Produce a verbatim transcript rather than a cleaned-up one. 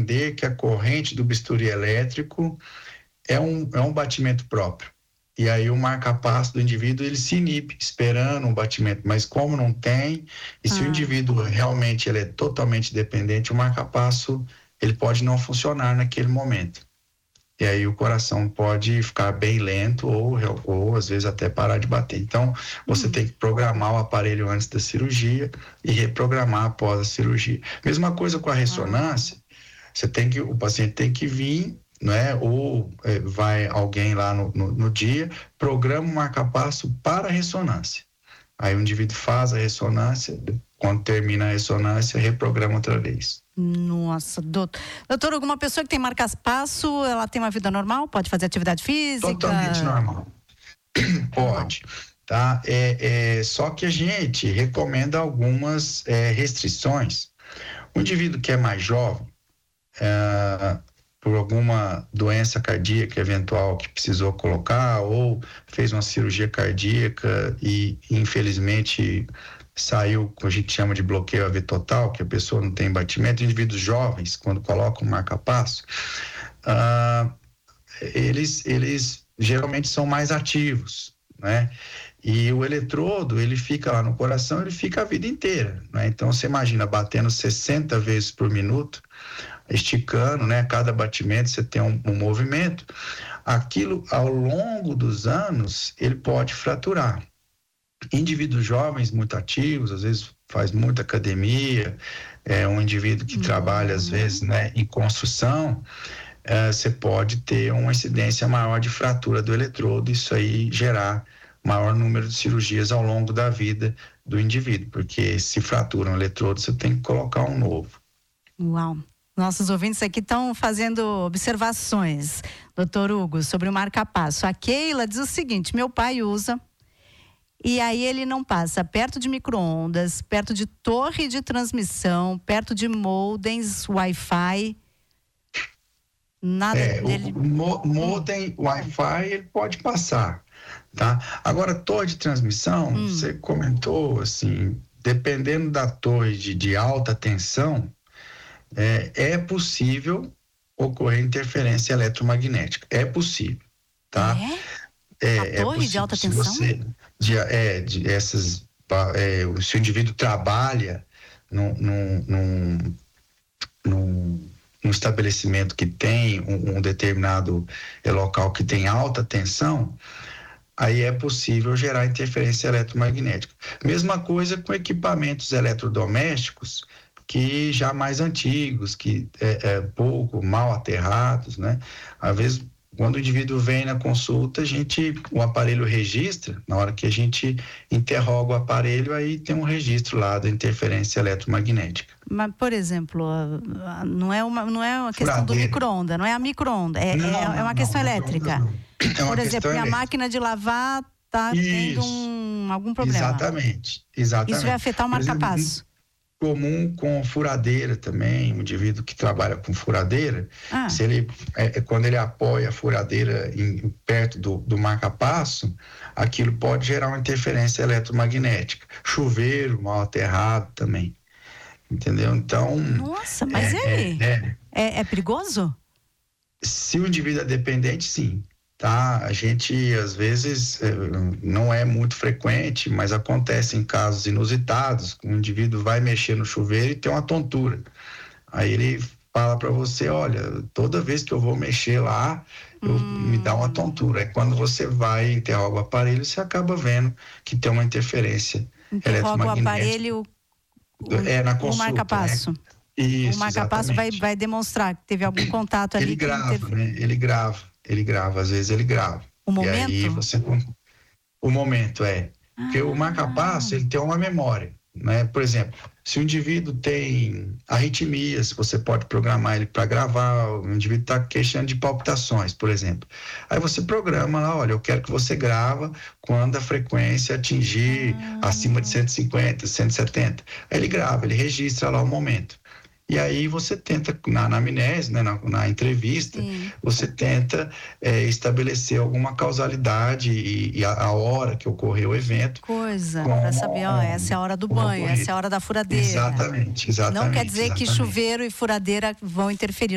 entender que a corrente do bisturi elétrico é um, é um batimento próprio. E aí o marca-passo do indivíduo, ele se inibe, esperando um batimento. Mas como não tem, e se ah. o indivíduo realmente ele é totalmente dependente, o marca-passo, ele pode não funcionar naquele momento. E aí o coração pode ficar bem lento ou, ou às vezes até parar de bater. Então, você hum. tem que programar o aparelho antes da cirurgia e reprogramar após a cirurgia. Mesma coisa com a ressonância, ah. você tem que, o paciente tem que vir, né? Ou é, vai alguém lá no, no, no dia, programa o marca-passo para a ressonância. Aí o indivíduo faz a ressonância, quando termina a ressonância, reprograma outra vez. Nossa, doutor, doutor, alguma pessoa que tem marca-passo, ela tem uma vida normal? Pode fazer atividade física? Totalmente normal. Pode, tá? É, é, só que a gente recomenda algumas é, restrições. O indivíduo que é mais jovem, é, por alguma doença cardíaca eventual que precisou colocar, ou fez uma cirurgia cardíaca e infelizmente saiu, que a gente chama de bloqueio A V total, que a pessoa não tem batimento. Indivíduos jovens, quando colocam um marca-passo, uh, eles, eles geralmente são mais ativos, né? E o eletrodo, ele fica lá no coração, ele fica a vida inteira, né? Então, você imagina, batendo sessenta vezes por minuto, esticando, né? Cada batimento você tem um, um movimento. Aquilo, ao longo dos anos, ele pode fraturar. Indivíduos jovens muito ativos, às vezes faz muita academia, é um indivíduo que uhum. trabalha, às vezes, né, em construção, é, você pode ter uma incidência maior de fratura do eletrodo, isso aí gerar maior número de cirurgias ao longo da vida do indivíduo, porque se fratura um eletrodo, você tem que colocar um novo. Uau! Nossos ouvintes aqui estão fazendo observações, doutor Hugo, sobre o marca-passo. A Keila diz o seguinte: meu pai usa, e aí ele não passa perto de micro-ondas, perto de torre de transmissão, perto de modems, Wi-Fi, nada é, dele. O mo- modem, Wi-Fi, ele pode passar, tá? Agora, torre de transmissão, hum. você comentou, assim, dependendo da torre de, de alta tensão, é, é possível ocorrer interferência eletromagnética, é possível, tá? É? É, a torre é de alta se tensão? Você, de, é, de essas, é, se o indivíduo trabalha num, num, num, num, num estabelecimento que tem um, um determinado local que tem alta tensão, aí é possível gerar interferência eletromagnética. Mesma coisa com equipamentos eletrodomésticos que já mais antigos, que é, é pouco, mal aterrados, né? Às vezes, quando o indivíduo vem na consulta, a gente, o aparelho registra, na hora que a gente interroga o aparelho, aí tem um registro lá da interferência eletromagnética. Mas, por exemplo, não é uma, não é uma questão Furadeira. do micro-ondas, não é a micro-onda, é, não, é, é uma não, questão não, elétrica. Não, é uma por exemplo, minha máquina de lavar está tendo um, algum problema. Exatamente, exatamente. Isso vai afetar o marca-passo. Comum com furadeira também, um indivíduo que trabalha com furadeira, ah. se ele, é, quando ele apoia a furadeira em, perto do, do marca-passo, aquilo pode gerar uma interferência eletromagnética. Chuveiro mal aterrado também, entendeu? Então... Nossa, mas é, ele é, é, é perigoso? Se o indivíduo é dependente, sim. Tá, a gente às vezes não é muito frequente, mas acontece em casos inusitados, o indivíduo vai mexer no chuveiro e tem uma tontura. Aí ele fala para você, olha, toda vez que eu vou mexer lá, eu, hum. me dá uma tontura. Aí quando você vai e interroga o aparelho, você acaba vendo que tem uma interferência interroga eletromagnética. o aparelho, o, é, na consulta, o marca-passo. Né? Isso, o marca-passo vai, vai demonstrar que teve algum contato ali. Ele grava, teve... né? Ele grava. Ele grava, às vezes ele grava. O momento? E aí você... O momento, é. Ah. Porque o marca-passo, ele tem uma memória, né? Por exemplo, se o indivíduo tem arritmias, você pode programar ele para gravar, o indivíduo está queixando de palpitações, por exemplo. Aí você programa lá, olha, eu quero que você grava quando a frequência atingir ah. acima de cento e cinquenta, cento e setenta. Aí ele grava, ele registra lá o momento. E aí você tenta, na anamnese, né, na, na entrevista, Sim. você tenta é, estabelecer alguma causalidade e, e a, a hora que ocorreu o evento. Coisa, para saber, ó, essa é a hora do banho, essa é a hora da furadeira. Exatamente, exatamente. Não quer dizer exatamente. que chuveiro e furadeira vão interferir.